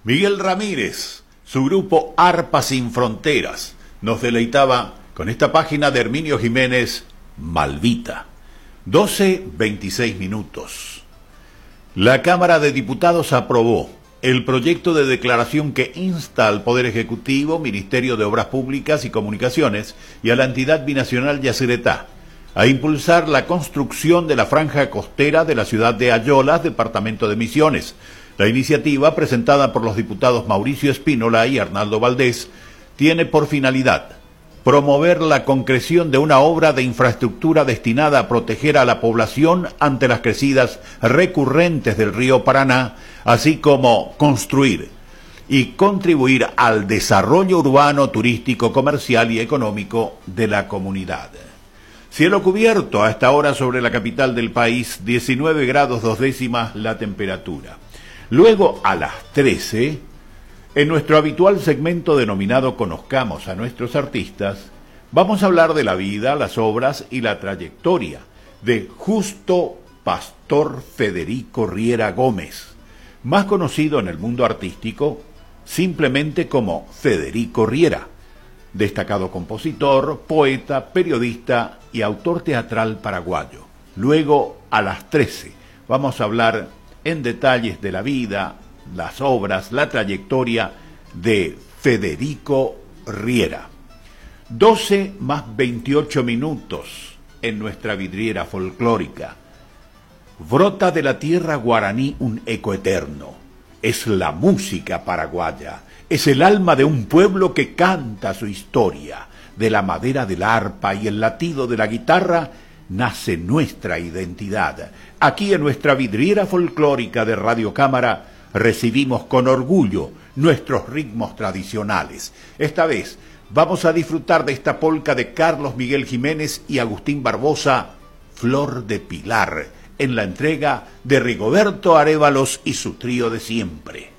Miguel Ramírez, su grupo Arpa Sin Fronteras, nos deleitaba con esta página de Herminio Jiménez, Malvita. 12:26 minutos. La Cámara de Diputados aprobó el proyecto de declaración que insta al Poder Ejecutivo, Ministerio de Obras Públicas y Comunicaciones y a la entidad binacional Yacyretá a impulsar la construcción de la franja costera de la ciudad de Ayolas, departamento de Misiones. La iniciativa, presentada por los diputados Mauricio Espínola y Arnaldo Valdés, tiene por finalidad promover la concreción de una obra de infraestructura destinada a proteger a la población ante las crecidas recurrentes del río Paraná, así como construir y contribuir al desarrollo urbano, turístico, comercial y económico de la comunidad. Cielo cubierto a esta hora sobre la capital del país, 19 grados 2 décimas la temperatura. Luego, a las 13, en nuestro habitual segmento denominado Conozcamos a nuestros artistas, vamos a hablar de la vida, las obras y la trayectoria de Justo Pastor Federico Riera Gómez, más conocido en el mundo artístico simplemente como Federico Riera, destacado compositor, poeta, periodista y autor teatral paraguayo. Luego, a las 13, vamos a hablar en detalles de la vida, las obras, la trayectoria de Federico Riera. 12 más 28 minutos en nuestra vidriera folclórica. Brota de la tierra guaraní un eco eterno. Es la música paraguaya. Es el alma de un pueblo que canta su historia. De la madera del arpa y el latido de la guitarra nace nuestra identidad. Aquí en nuestra vidriera folclórica de Radio Cámara recibimos con orgullo nuestros ritmos tradicionales. Esta vez vamos a disfrutar de esta polca de Carlos Miguel Jiménez y Agustín Barbosa, Flor de Pilar, en la entrega de Rigoberto Arévalos y su trío de siempre.